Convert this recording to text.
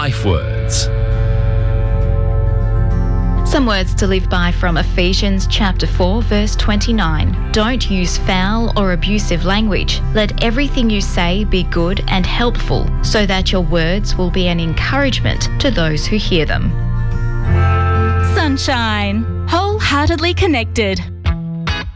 Life Words. Some words to live by from Ephesians chapter 4, verse 29. Don't use foul or abusive language. Let everything you say be good and helpful, so that your words will be an encouragement to those who hear them. Sunshine. Wholeheartedly connected.